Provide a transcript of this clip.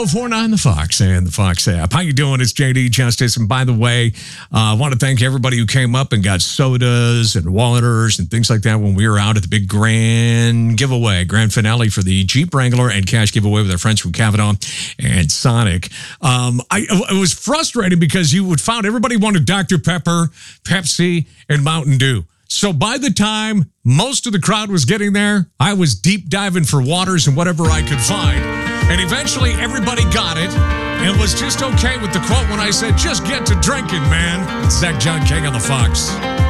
1049 The Fox and the Fox app. How you doing? It's JD Justice. And by the way, I want to thank everybody who came up and got sodas and waters and things like that when we were out at the big grand finale for the Jeep Wrangler and cash giveaway with our friends from Kavanaugh and Sonic. It was frustrating because you would find everybody wanted Dr. Pepper, Pepsi, and Mountain Dew. So by the time most of the crowd was getting there, I was deep diving for waters and whatever I could find. And eventually everybody got it and was just okay with the quote when I said, just get to drinking, man. Zach John King on the Fox.